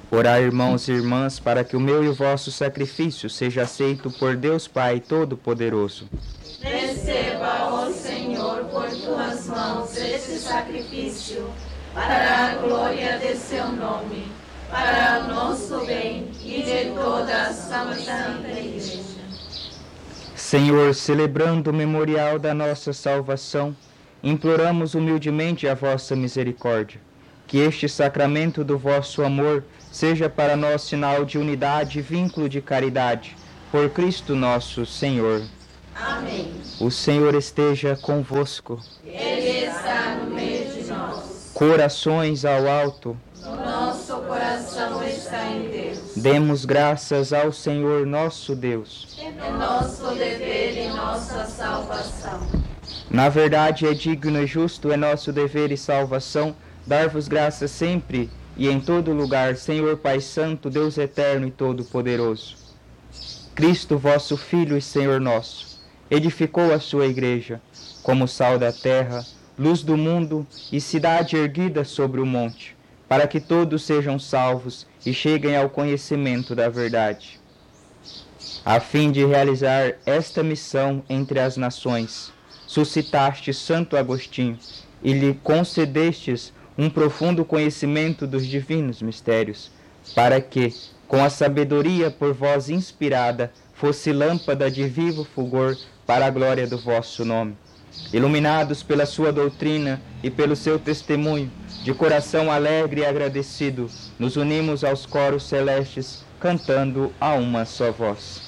Orai, irmãos e irmãs, para que o meu e o vosso sacrifício seja aceito por Deus Pai Todo-Poderoso. Receba, ó Senhor, por tuas mãos este sacrifício, para a glória de seu nome, para o nosso bem e de toda a sua santa Igreja. Senhor, celebrando o memorial da nossa salvação, imploramos humildemente a vossa misericórdia. Que este sacramento do vosso amor seja para nós sinal de unidade e vínculo de caridade. Por Cristo nosso Senhor. Amém. O Senhor esteja convosco. Ele está no meio de nós. Corações ao alto. O nosso coração está em Deus. Demos graças ao Senhor nosso Deus. É nosso dever e nossa salvação. Na verdade, é digno e justo, é nosso dever e salvação, dar-vos graças sempre e em todo lugar, Senhor Pai Santo, Deus eterno e todo-poderoso. Cristo, vosso Filho e Senhor nosso, edificou a sua igreja, como sal da terra, luz do mundo e cidade erguida sobre o monte, para que todos sejam salvos e cheguem ao conhecimento da verdade. A fim de realizar esta missão entre as nações, suscitaste Santo Agostinho e lhe concedestes um profundo conhecimento dos divinos mistérios, para que, com a sabedoria por vós inspirada, fosse lâmpada de vivo fulgor para a glória do vosso nome. Iluminados pela sua doutrina e pelo seu testemunho, de coração alegre e agradecido, nos unimos aos coros celestes, cantando a uma só voz.